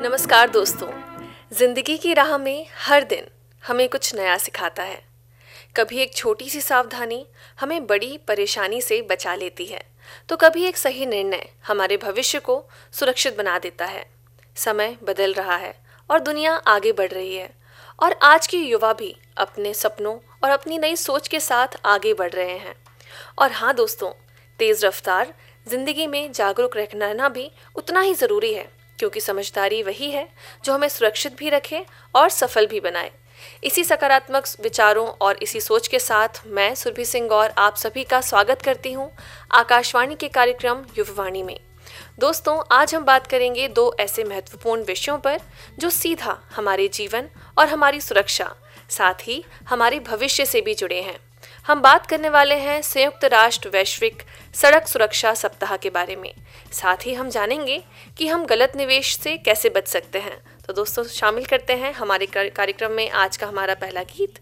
नमस्कार दोस्तों। जिंदगी की राह में हर दिन हमें कुछ नया सिखाता है। कभी एक छोटी सी सावधानी हमें बड़ी परेशानी से बचा लेती है, तो कभी एक सही निर्णय हमारे भविष्य को सुरक्षित बना देता है। समय बदल रहा है और दुनिया आगे बढ़ रही है, और आज के युवा भी अपने सपनों और अपनी नई सोच के साथ आगे बढ़ रहे हैं। और हाँ दोस्तों, तेज़ रफ्तार जिंदगी में जागरूक रहना भी उतना ही ज़रूरी है, क्योंकि समझदारी वही है जो हमें सुरक्षित भी रखे और सफल भी बनाए। इसी सकारात्मक विचारों और इसी सोच के साथ मैं सुरभि सिंह और आप सभी का स्वागत करती हूँ आकाशवाणी के कार्यक्रम युववाणी में। दोस्तों, आज हम बात करेंगे दो ऐसे महत्वपूर्ण विषयों पर जो सीधा हमारे जीवन और हमारी सुरक्षा, साथ ही हमारे भविष्य से भी जुड़े हैं। हम बात करने वाले हैं संयुक्त राष्ट्र वैश्विक सड़क सुरक्षा सप्ताह के बारे में। साथ ही हम जानेंगे कि हम गलत निवेश से कैसे बच सकते हैं। तो दोस्तों, शामिल करते हैं हमारे कार्यक्रम में आज का हमारा पहला गीत,